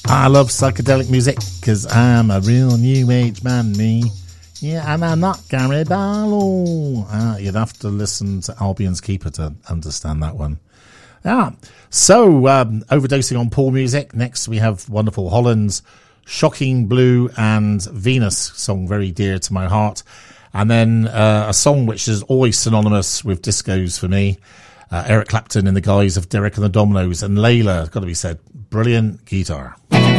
I love psychedelic music because I'm a real new age man, me. Yeah, and I'm not Gary Barlow. You'd have to listen to Albion's Keeper to understand that one. So overdosing on Paul music. Next we have wonderful Holland's Shocking Blue and Venus, song very dear to my heart. And then a song which is always synonymous with discos for me. Eric Clapton in the guise of Derek and the Dominoes, and Layla, got to be said, brilliant guitar.